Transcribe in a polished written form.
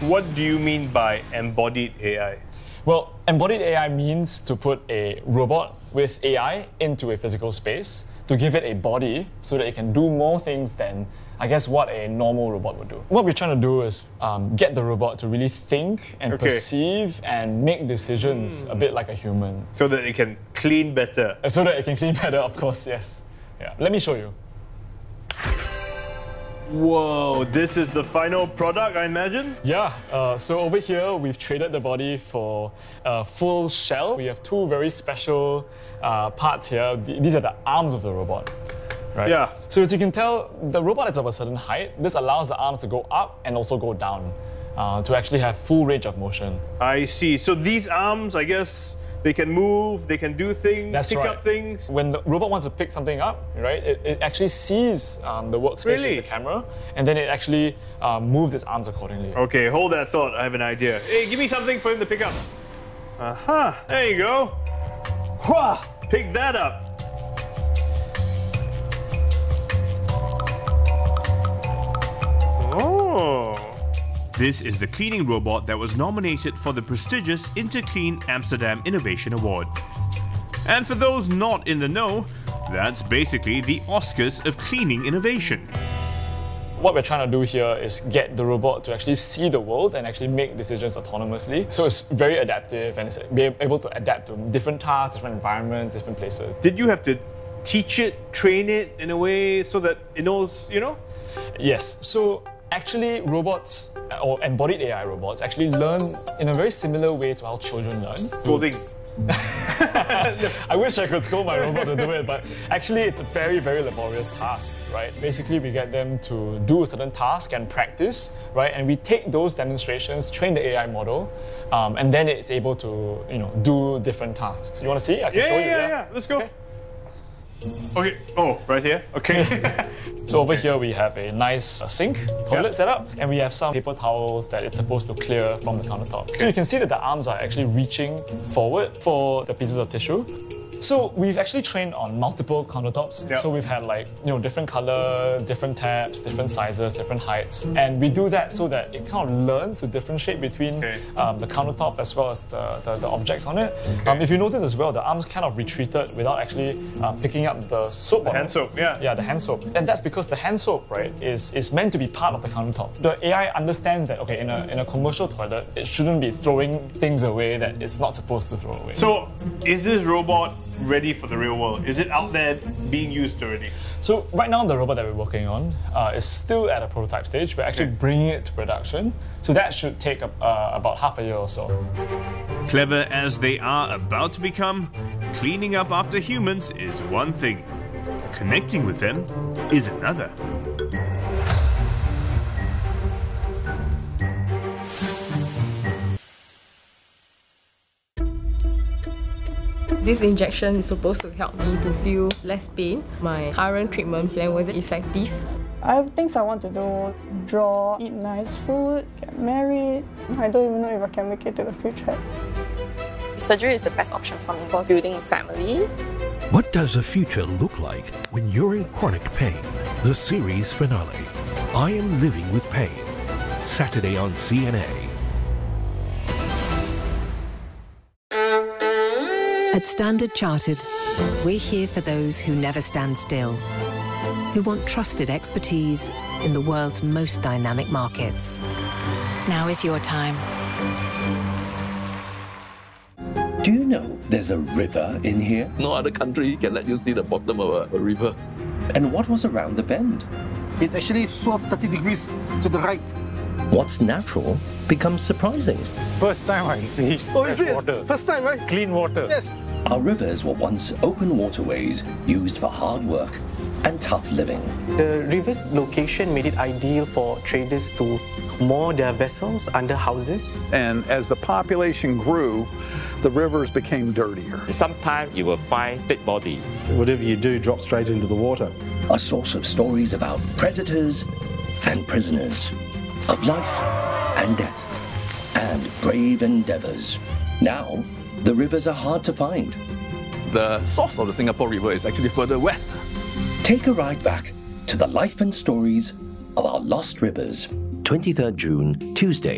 What do you mean by embodied AI? Well, embodied AI means to put a robot with AI into a physical space to give it a body so that it can do more things than, I guess, what a normal robot would do. What we're trying to do is get the robot to really think and perceive and make decisions a bit like a human. So that it can clean better. So that it can clean better, of course, yes. Yeah. Let me show you. Whoa, this is the final product, I imagine? Yeah, so over here, we've traded the body for a full shell. We have two very special parts here. These are the arms of the robot. Right? Yeah. So as you can tell, the robot is of a certain height. This allows the arms to go up and also go down to actually have full range of motion. I see. So these arms, I guess, they can move, they can do things, pick up things. When the robot wants to pick something up, right, it actually sees the workspace with the camera, and then it actually moves its arms accordingly. Okay, hold that thought. I have an idea. Hey, give me something for him to pick up. Aha, there you go. Wah, pick that up. Oh. This is the cleaning robot that was nominated for the prestigious Interclean Amsterdam Innovation Award. And for those not in the know, that's basically the Oscars of cleaning innovation. What we're trying to do here is get the robot to actually see the world and actually make decisions autonomously. So it's very adaptive and it's able to adapt to different tasks, different environments, different places. Did you have to teach it, train it in a way so that it knows, you know? Yes. So actually, robots, or embodied AI robots, actually learn in a very similar way to how children learn. Scolding. I wish I could scold my robot to do it, but actually it's a very, very laborious task, right? Basically, we get them to do a certain task and practice, right? And we take those demonstrations, train the AI model, and then it's able to, do different tasks. You want to see? I can show you. Yeah. Let's go. Okay. Oh, right here. Okay. So over here we have a nice sink, toilet setup, and we have some paper towels that it's supposed to clear from the countertop. Okay. So you can see that the arms are actually reaching forward for the pieces of tissue. So we've actually trained on multiple countertops. Yep. So we've had different color, different tabs, different sizes, different heights. And we do that so that it kind of learns to differentiate between the countertop as well as the objects on it. Okay. If you notice as well, the arms kind of retreated without actually picking up the soap. The hand soap, yeah. Yeah, the hand soap. And that's because the hand soap, right, is meant to be part of the countertop. The AI understands that, okay, in a commercial toilet, it shouldn't be throwing things away that it's not supposed to throw away. So, is this robot ready for the real world? Is it out there being used already? So right now the robot that we're working on is still at a prototype stage. We're actually bringing it to production. So that should take about half a year or so. Clever as they are about to become, cleaning up after humans is one thing. Connecting with them is another. This injection is supposed to help me to feel less pain. My current treatment plan wasn't effective. I have things I want to do: draw, eat nice food, get married. I don't even know if I can make it to the future. Surgery is the best option for me for building a family. What does the future look like when you're in chronic pain? The series finale, I Am Living with Pain. Saturday on CNA. At Standard Chartered, we're here for those who never stand still, who want trusted expertise in the world's most dynamic markets. Now is your time. Do you know there's a river in here? No other country can let you see the bottom of a river. And what was around the bend? It actually swerved 30 degrees to the right. What's natural becomes surprising. First time I see water. First time, right? Clean water. Yes. Our rivers were once open waterways used for hard work and tough living. The river's location made it ideal for traders to moor their vessels under houses. And as the population grew, the rivers became dirtier. Sometimes you will find dead body. Whatever you do drops straight into the water. A source of stories about predators and prisoners, of life and death, and brave endeavors. Now, the rivers are hard to find. The source of the Singapore River is actually further west. Take a ride back to the life and stories of our lost rivers. 23rd June, Tuesday.